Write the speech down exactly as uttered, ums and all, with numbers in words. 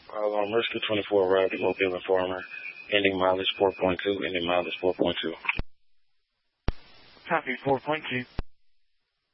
Um, Rescue twenty-four arrived at Mobile Informer, ending mileage four point two, ending mileage four point two. Copy four point two.